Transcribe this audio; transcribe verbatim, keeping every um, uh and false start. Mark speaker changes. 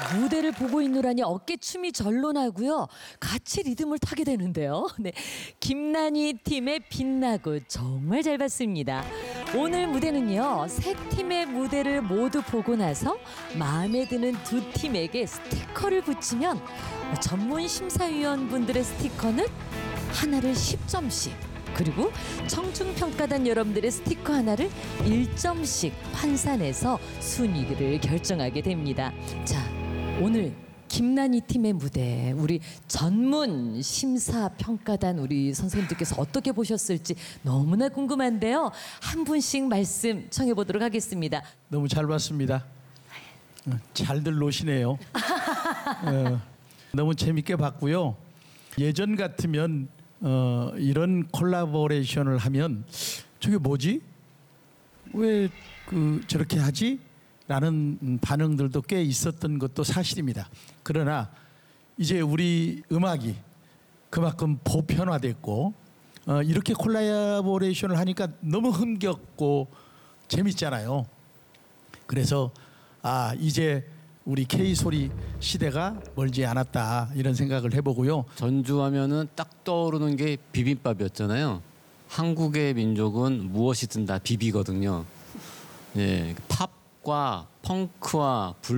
Speaker 1: 무대를 보고 있노라니 어깨춤이 절로 나고요. 같이 리듬을 타게 되는데요. 네, 김난희 팀의 빛나고 정말 잘 봤습니다. 오늘 무대는요. 세 팀의 무대를 모두 보고 나서 마음에 드는 두 팀에게 스티커를 붙이면 전문 심사위원분들의 스티커는 하나를 십 점씩 그리고 청중평가단 여러분들의 스티커 하나를 일 점씩 환산해서 순위를 결정하게 됩니다. 자, 오늘 김난희 팀의 무대 우리 전문 심사평가단 우리 선생님들께서 어떻게 보셨을지 너무나 궁금한데요. 한 분씩 말씀 청해보도록 하겠습니다.
Speaker 2: 너무 잘 봤습니다. 어, 잘들 노시네요. 어, 너무 재밌게 봤고요. 예전 같으면 어, 이런 콜라보레이션을 하면 저게 뭐지? 왜 그 저렇게 하지? 라는 반응들도 꽤 있었던 것도 사실입니다. 그러나 이제 우리 음악이 그만큼 보편화됐고 어, 이렇게 콜라보레이션을 하니까 너무 흥겹고 재밌잖아요. 그래서 아 이제 우리 K소리 시대가 멀지 않았다 이런 생각을 해보고요.
Speaker 3: 전주하면은 딱 떠오르는 게 비빔밥이었잖아요. 한국의 민족은 무엇이든 다 비비거든요. 예, 팝과 펑크와 불